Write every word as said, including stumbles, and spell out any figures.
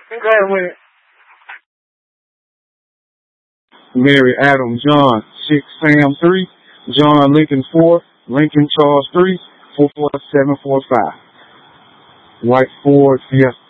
Go ahead with it. Mary, Adam, John, six, Sam, three, John, Lincoln, four, Lincoln, Charles, three, four, four, seven, four, five. White, Ford, Fiesta.